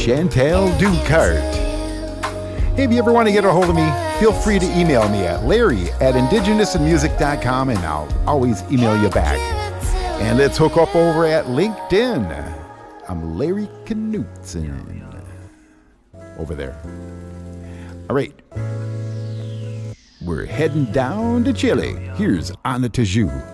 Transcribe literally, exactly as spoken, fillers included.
Chantal Ducart. Hey, if you ever want to get a hold of me, feel free to email me at Larry at indigenous and music dot com, and I'll always email you back. And let's hook up over at LinkedIn. I'm Larry Knutson over there. All right. We're heading down to Chile. Here's Ana Tijoux.